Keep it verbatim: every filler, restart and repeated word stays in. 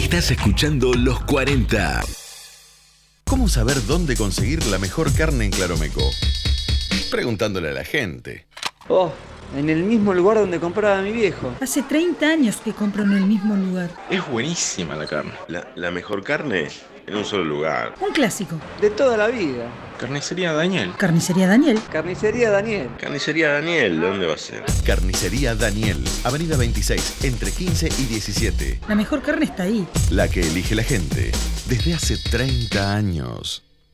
Estás escuchando Los cuarenta. ¿Cómo saber dónde conseguir la mejor carne en Claromeco? Preguntándole a la gente. Oh, en el mismo lugar donde compraba mi viejo. Hace treinta años que compro en el mismo lugar. Es buenísima la carne. La, la mejor carne en un solo lugar. Un clásico. De toda la vida. Carnicería Daniel. Carnicería Daniel. Carnicería Daniel. Carnicería Daniel, ¿dónde va a ser? Carnicería Daniel, Avenida veintiséis, entre quince y diecisiete. La mejor carne está ahí. La que elige la gente desde hace treinta años.